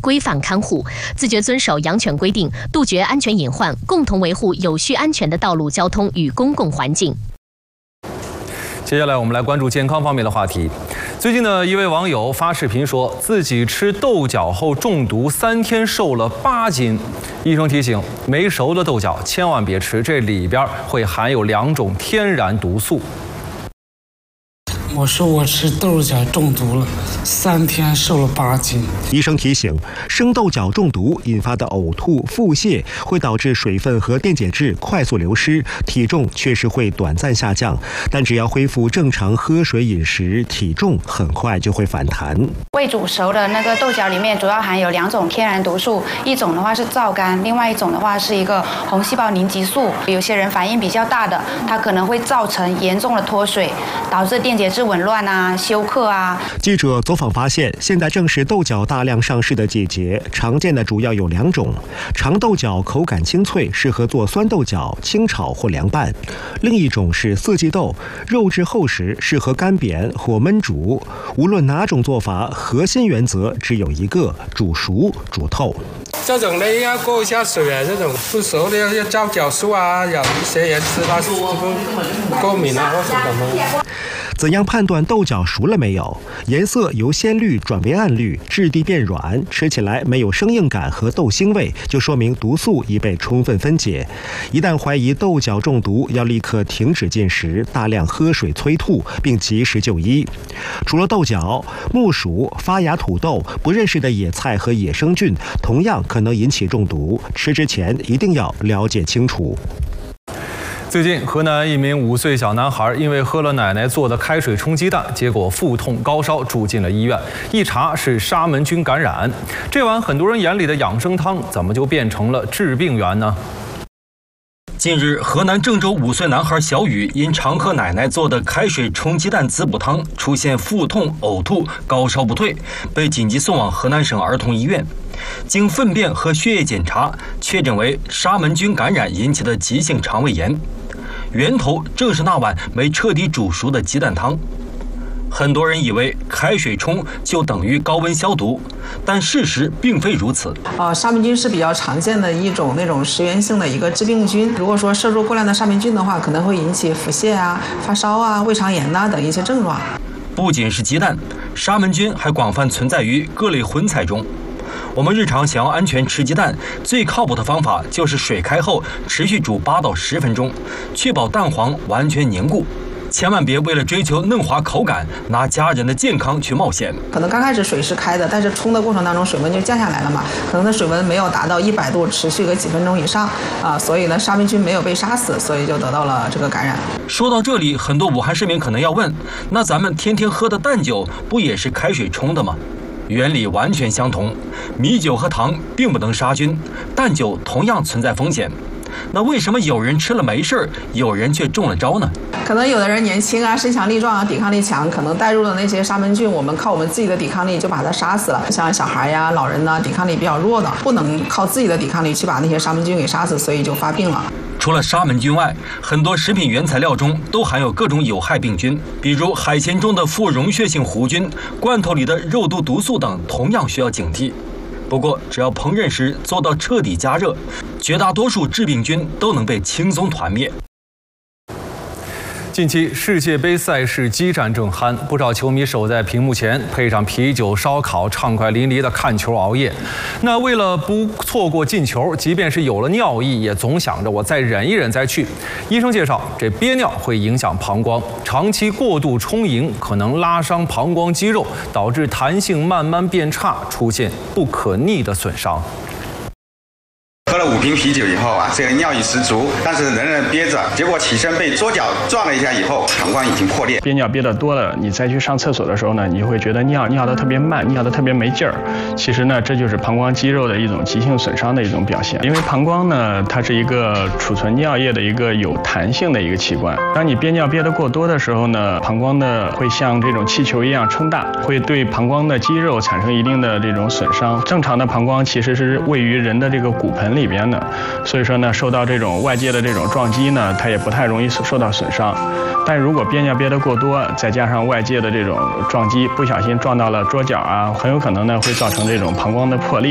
规范看护，自觉遵守养犬规定，杜绝安全隐患，共同维护有序安全的道路交通与公共环境。 接下来我们来关注健康方面的话题。最近呢，一位网友发视频说自己吃豆角后中毒，3天瘦了8斤。医生提醒，没熟的豆角千万别吃，这里边会含有2种天然毒素。 我说我吃豆角中毒了，3天瘦了8斤。 医生提醒，生豆角中毒引发的呕吐、腹泻会导致水分和电解质快速流失，体重确实会短暂下降，但只要恢复正常喝水饮食，体重很快就会反弹。 未煮熟的那个豆角里面主要含有2种天然毒素，一种的话是皂苷，另外一种的话是一个红细胞凝集素。有些人反应比较大的，它可能会造成严重的脱水，导致电解质紊乱啊、休克啊。 记者走访发现，现在正是豆角大量上市的季节，常见的主要有2种。长豆角口感清脆，适合做酸豆角、清炒或凉拌；另一种是四季豆，肉质厚实，适合干煸或焖煮。无论哪种做法，核心原则只有一个：煮熟、煮透。 这种呢要过一下水啊，这种不熟的要照角素啊，有一些人吃它过敏啊或者什么。 怎样判断豆角熟了没有？颜色由鲜绿转为暗绿，质地变软，吃起来没有生硬感和豆腥味，就说明毒素已被充分分解。一旦怀疑豆角中毒，要立刻停止进食，大量喝水催吐，并及时就医。除了豆角，木薯、发芽土豆、不认识的野菜和野生菌，同样可能引起中毒。吃之前一定要了解清楚。 最近，河南一名5岁小男孩因为喝了奶奶做的开水冲鸡蛋，结果腹痛高烧，住进了医院。一查是沙门菌感染。这碗很多人眼里的养生汤，怎么就变成了治病源呢？ 近日，河南郑州5岁男孩小雨因常喝奶奶做的开水冲鸡蛋滋补汤，出现腹痛、呕吐、高烧不退，被紧急送往河南省儿童医院。经粪便和血液检查，确诊为沙门菌感染引起的急性肠胃炎。源头正是那碗没彻底煮熟的鸡蛋汤。很多人以为开水冲就等于高温消毒，但事实并非如此。 沙门菌是比较常见的一种那种食源性的一个致病菌。如果说摄入过量的沙门菌的话，可能会引起腹泻啊、发烧啊、胃肠炎等一些症状。 不仅是鸡蛋，沙门菌还广泛存在于各类荤菜中。我们日常想要安全吃鸡蛋，最靠谱的方法就是水开后持续煮8到10分钟，确保蛋黄完全凝固。千万别为了追求嫩滑口感，拿家人的健康去冒险。 可能刚开始水是开的，但是冲的过程当中水温就降下来了嘛，可能的水温没有达到100度，持续个几分钟以上所以呢沙门菌没有被杀死，所以就得到了这个感染。 说到这里，很多武汉市民可能要问，那咱们天天喝的蛋酒不也是开水冲的吗？原理完全相同，米酒和糖并不能杀菌，蛋酒同样存在风险。那为什么有人吃了没事，有人却中了招呢？ 可能有的人年轻啊，身强力壮啊，抵抗力强，可能带入了那些沙门菌，我们靠我们自己的抵抗力就把它杀死了。像小孩呀、老人呢，抵抗力比较弱的，不能靠自己的抵抗力去把那些沙门菌给杀死，所以就发病了。 除了沙门菌外，很多食品原材料中都含有各种有害病菌，比如海鲜中的富溶血性弧菌、罐头里的肉毒毒素等，同样需要警惕。不过，只要烹饪时做到彻底加热，绝大多数致病菌都能被轻松团灭。 近期世界杯赛事激战正酣，不少球迷守在屏幕前，配上啤酒、烧烤，畅快淋漓的看球熬夜。那为了不错过进球，即便是有了尿意，也总想着我再忍一忍再去。医生介绍，这憋尿会影响膀胱，长期过度充盈可能拉伤膀胱肌肉，导致弹性慢慢变差，出现不可逆的损伤。 喝了5瓶啤酒以后啊，这个尿意十足，但是仍然憋着，结果起身被桌角撞了一下以后，膀胱已经破裂。 憋尿憋得多了，你再去上厕所的时候呢，你会觉得尿得特别慢，尿得特别没劲儿。其实呢，这就是膀胱肌肉的一种急性损伤的一种表现。因为膀胱呢，它是一个储存尿液的一个有弹性的一个器官。当你憋尿憋得过多的时候呢，膀胱呢会像这种气球一样撑大，会对膀胱的肌肉产生一定的这种损伤。正常的膀胱其实是位于人的这个骨盆里边的，所以说呢，受到这种外界的这种撞击呢，它也不太容易受到损伤。但如果憋尿憋得过多，再加上外界的这种撞击，不小心撞到了桌角啊，很有可能呢会造成这种膀胱的破裂。